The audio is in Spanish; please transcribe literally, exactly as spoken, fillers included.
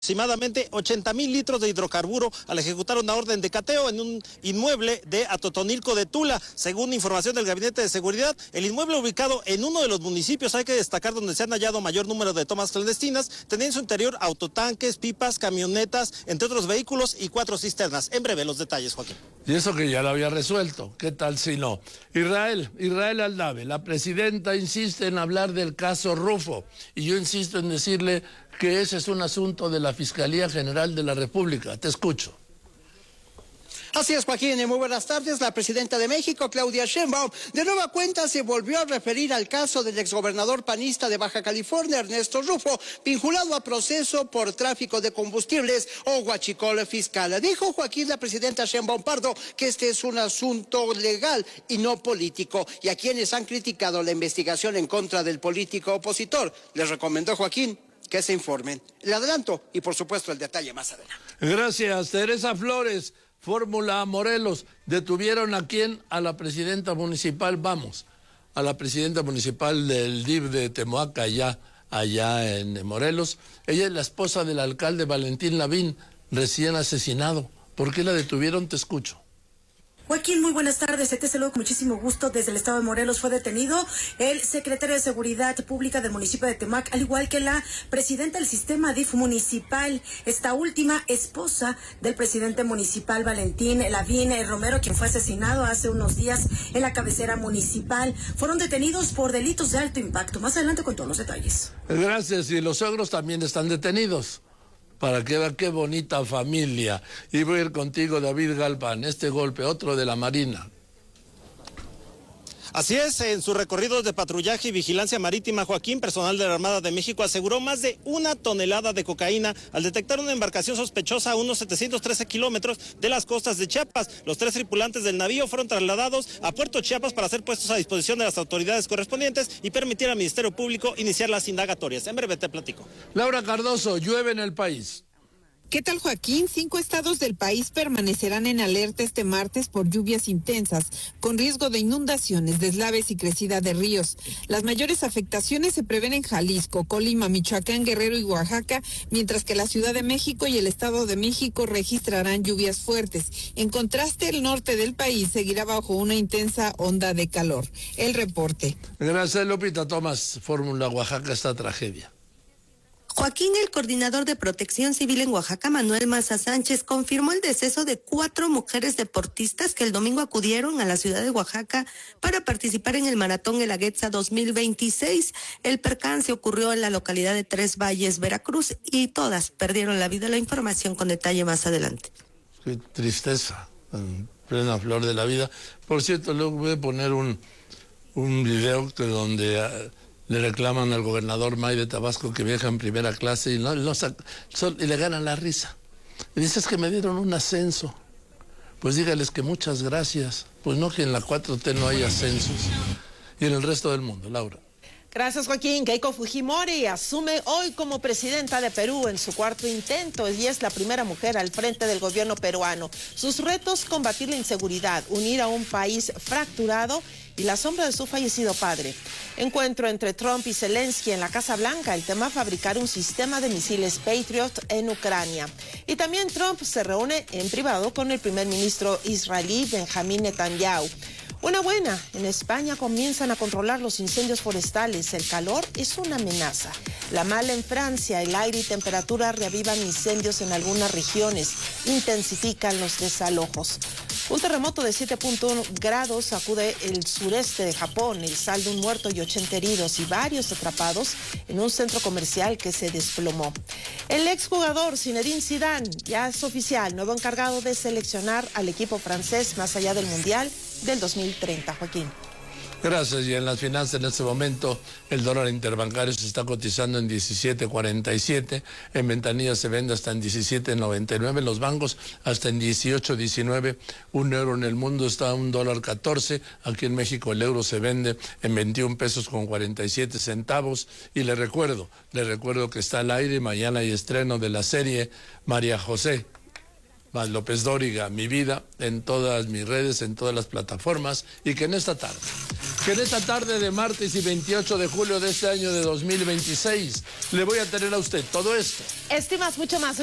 Aproximadamente ochenta mil litros de hidrocarburo al ejecutar una orden de cateo en un inmueble de Atotonilco de Tula. Según información del Gabinete de Seguridad, el inmueble ubicado en uno de los municipios, hay que destacar, donde se han hallado mayor número de tomas clandestinas, tenía en su interior autotanques, pipas, camionetas, entre otros vehículos y cuatro cisternas. En breve los detalles, Joaquín. Y eso que ya lo había resuelto, ¿qué tal si no? Israel, Israel Aldave, la presidenta insiste en hablar del caso Rufo, y yo insisto en decirle que ese es un asunto de la Fiscalía General de la República. Te escucho. Así es, Joaquín, y muy buenas tardes. La presidenta de México, Claudia Sheinbaum, de nueva cuenta se volvió a referir al caso del exgobernador panista de Baja California, Ernesto Rufo, vinculado a proceso por tráfico de combustibles o huachicol fiscal. Dijo Joaquín, la presidenta Sheinbaum Pardo, que este es un asunto legal y no político, y a quienes han criticado la investigación en contra del político opositor, les recomendó Joaquín que se informen. El adelanto y, por supuesto, el detalle más adelante. Gracias, Teresa Flores. Fórmula Morelos, ¿detuvieron a quién? A la presidenta municipal, vamos, a la presidenta municipal del D I F de Temoaca, allá, allá en Morelos. Ella es la esposa del alcalde Valentín Lavín, recién asesinado. ¿Por qué la detuvieron? Te escucho. Joaquín, muy buenas tardes. Te saludo con muchísimo gusto. Desde el estado de Morelos fue detenido el secretario de Seguridad Pública del municipio de Temac, al igual que la presidenta del sistema D I F municipal, esta última esposa del presidente municipal Valentín Lavín Romero, quien fue asesinado hace unos días en la cabecera municipal. Fueron detenidos por delitos de alto impacto. Más adelante con todos los detalles. Gracias. Y los suegros también están detenidos. Para que vea qué bonita familia. Y voy a ir contigo, David Galván. Este golpe, otro de la Marina. Así es, en su recorrido de patrullaje y vigilancia marítima, Joaquín, personal de la Armada de México aseguró más de una tonelada de cocaína al detectar una embarcación sospechosa a unos setecientos trece kilómetros de las costas de Chiapas. Los tres tripulantes del navío fueron trasladados a Puerto Chiapas para ser puestos a disposición de las autoridades correspondientes y permitir al Ministerio Público iniciar las indagatorias. En breve te platico. Laura Cardoso, llueve en el país. ¿Qué tal, Joaquín? Cinco estados del país permanecerán en alerta este martes por lluvias intensas, con riesgo de inundaciones, deslaves y crecida de ríos. Las mayores afectaciones se prevén en Jalisco, Colima, Michoacán, Guerrero y Oaxaca, mientras que la Ciudad de México y el Estado de México registrarán lluvias fuertes. En contraste, el norte del país seguirá bajo una intensa onda de calor. El reporte. Gracias, Lupita Tomás. Fórmula Oaxaca, esta tragedia. Joaquín, el coordinador de Protección Civil en Oaxaca, Manuel Maza Sánchez, confirmó el deceso de cuatro mujeres deportistas que el domingo acudieron a la ciudad de Oaxaca para participar en el Maratón Guelaguetza dos mil veintiséis. El percance ocurrió en la localidad de Tres Valles, Veracruz, y todas perdieron la vida. La información con detalle más adelante. Qué tristeza, en plena flor de la vida. Por cierto, luego voy a poner un, un video que donde... Uh, le reclaman al gobernador May de Tabasco que viaja en primera clase y, no, no, y le ganan la risa. Y dices que me dieron un ascenso. Pues dígales que muchas gracias. Pues no, que en la cuatro T no hay ascensos. Y en el resto del mundo, Laura. Gracias, Joaquín. Keiko Fujimori asume hoy como presidenta de Perú en su cuarto intento y es la primera mujer al frente del gobierno peruano. Sus retos: combatir la inseguridad, unir a un país fracturado y la sombra de su fallecido padre. Encuentro entre Trump y Zelensky en la Casa Blanca. El tema: fabricar un sistema de misiles Patriot en Ucrania. Y también Trump se reúne en privado con el primer ministro israelí Benjamín Netanyahu. Una buena, en España comienzan a controlar los incendios forestales. El calor es una amenaza. La mala en Francia, el aire y temperatura reavivan incendios en algunas regiones, intensifican los desalojos. Un terremoto de siete punto uno grados sacude el sureste de Japón, el saldo un muerto y ochenta heridos y varios atrapados en un centro comercial que se desplomó. El exjugador Zinedine Zidane ya es oficial, nuevo encargado de seleccionar al equipo francés más allá del Mundial del dos mil treinta, Joaquín. Gracias. Y en las finanzas en este momento el dólar interbancario se está cotizando en diecisiete cuarenta y siete, en ventanillas se vende hasta en diecisiete noventa y nueve, en los bancos hasta en dieciocho diecinueve, un euro en el mundo está a un dólar catorce, aquí en México el euro se vende en veintiún pesos con cuarenta y siete centavos. Y le recuerdo, le recuerdo que está al aire, mañana hay estreno de la serie María José más López Dóriga, Mi Vida, en todas mis redes, en todas las plataformas, y que en esta tarde que en esta tarde de martes y veintiocho de julio de este año de dos mil veintiséis le voy a tener a usted todo esto. Estimas mucho más.